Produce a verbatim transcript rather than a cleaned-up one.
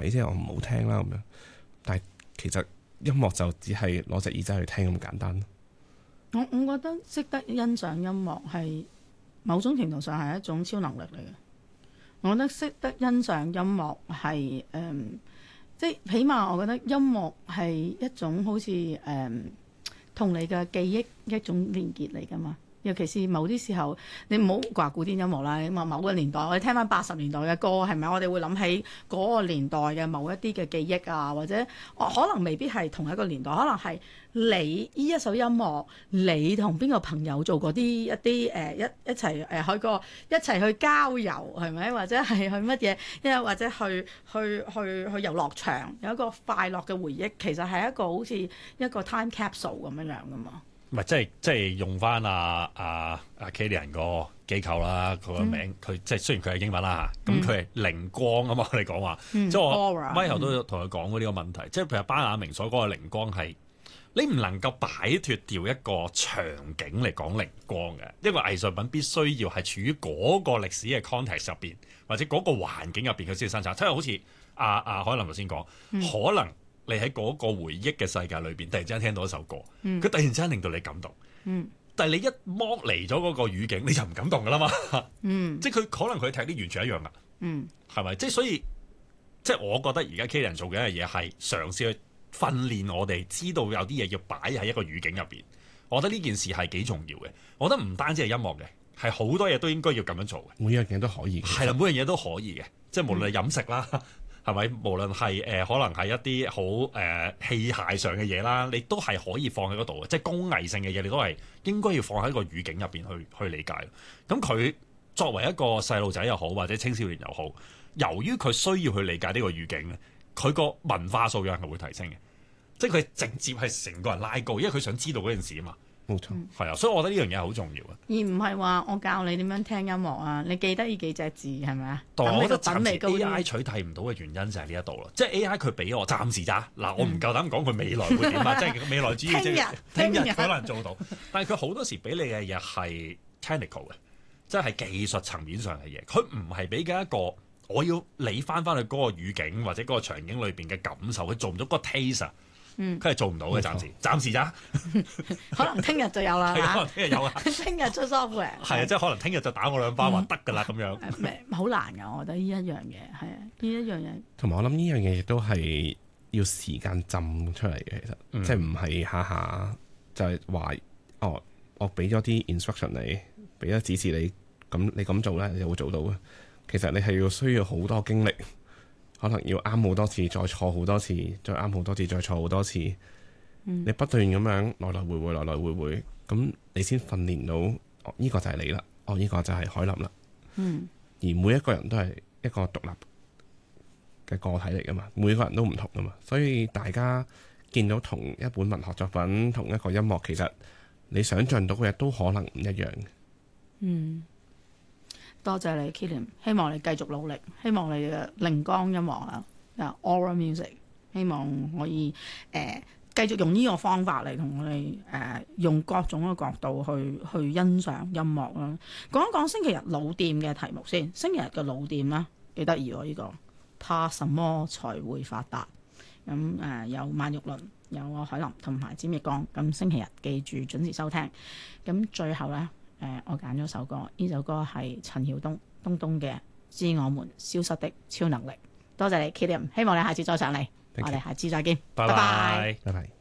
睇啫，我唔好聽啦咁樣。但係其實音樂就只係攞隻耳仔去聽咁簡單。 我我覺得識得欣賞音樂係某種程度上係一種超能力嚟嘅。我覺得識得欣賞音樂係誒、嗯，即係起碼我覺得音樂係一種好似誒同你嘅記憶一種連結嚟㗎嘛。尤其是某啲時候，你唔好話古典音樂啦，咁啊某個年代，我哋聽翻八十年代嘅歌，係咪？我哋會諗起嗰個年代嘅某一啲嘅記憶啊，或者可能未必係同一個年代，可能係你呢一首音樂，你同邊個朋友做過啲一啲誒、呃、一一齊誒去個一齊去郊遊係咪？或者係去乜嘢？因為或者去去去去遊樂場，有一個快樂嘅回憶，其實係一個好似一個 time capsule 咁樣樣噶嘛。 唔係，即係即係用翻阿阿阿 Kilian 個機構啦，佢個名佢、嗯、即係雖然佢係英文啦嚇，咁佢係靈光啊嘛，我哋講話，即係我 Michael 都同佢講過呢個問題，即係譬如班雅明所講嘅靈光係你唔能夠擺脫掉一個場景嚟講靈光嘅，一個藝術品必須要係處於嗰個歷史嘅 context 入邊，或者嗰個環境入邊佢先要生產，即係好似阿阿海林頭先講，嗯、可能。你喺嗰個回憶嘅世界裏邊，突然之間聽到一首歌，佢、嗯、突然之間令到你感動。嗯、但係你一剝離咗嗰個語境，你就唔感動噶啦嘛。嗯、即係佢可能佢睇啲完全一樣噶，係咪、嗯？即係所以，即係我覺得而家 K 人做嘅一樣嘢係嘗試去訓練我哋，知道有啲嘢要擺喺一個語境入邊。我覺得呢件事係幾重要嘅。我覺得唔單止係音樂嘅，係好多嘢都應該要咁樣做嘅。 每樣嘢都可以。係啦， 每樣嘢都可以嘅，即係無論係飲食啦。嗯係咪？無論係誒、呃，可能係一啲好誒器械上嘅嘢啦，你都係可以放喺嗰度嘅，即係工藝性嘅嘢，你都係應該要放喺個語境入邊去去理解。咁佢作為一個細路仔又好，或者青少年又好，由於佢需要去理解呢個語境咧，佢個文化素養係會提升嘅，即係佢直接係成個人拉高，因為佢想知道嗰件事啊嘛。冇錯，係啊，所以我覺得呢樣嘢好重要啊。 而唔係話我教你點樣聽音樂啊，你記得呢幾隻字係咪啊？ 但我覺得暫時 A I 取替唔到嘅原因就係呢一度啦，即係 A I 佢俾我暫時咋嗱，我唔夠膽講佢未來會點啊，即係未來主義即係聽日可能做到，但係佢好多時俾你嘅嘢係 technical 嘅，即係技術層面上嘅嘢，佢唔係俾緊一個我要你翻翻去嗰個語境或者嗰個場景裏邊嘅感受，佢做唔到嗰個 taste 啊。嗯，佢係做唔到嘅，暫時，暫時咋？ 可能聽日就有啦， 係可能聽日有啊， 聽日出 software。 係啊，即係可能聽日就打我兩巴話得㗎啦，咁樣。 誒，好難㗎，我覺得呢一樣嘢係啊，呢一樣嘢。 同埋我諗呢樣嘢亦都係要時間浸出嚟嘅，其實、嗯、即係唔係下下就係話哦，我俾咗啲 instruction 你，俾咗指示你，咁你咁做咧，你就會做到嘅。其實你係要需要好多經歷。可能要啱好多次，再錯好多次，再啱好多次，再錯好多次。嗯、你不斷咁樣來來回回，來來回回，咁你先訓練到，哦，呢、這個就係你啦，哦，呢、這個就係海林啦。嗯、而每一個人都係一個獨立嘅個體嚟噶嘛，每個人都唔同噶嘛，所以大家見到同一本文學作品，同一個音樂，其實你想象到嘅嘢都可能唔一樣嘅。嗯。 多謝你 Kilian， 希望你繼續努力，希望你嘅靈光音樂啊，啊 Aura Music， 希望可以誒、呃、繼續用呢個方法嚟同我哋誒、呃、用各種嘅角度去去欣賞音樂啦。講一講星期日老店嘅題目先，星期日嘅老店啦，幾得意喎呢個，他什麼才會發達？咁誒、呃、有萬玉麟，有阿海林同埋詹奕剛，咁星期日記住準時收聽。咁最後咧。誒、呃，我揀咗首歌，呢首歌係陳曉東東東嘅《致我們消失的超能力》。多謝你 Kilian，希望你下次再上嚟，我哋下次再見，拜拜， 拜拜。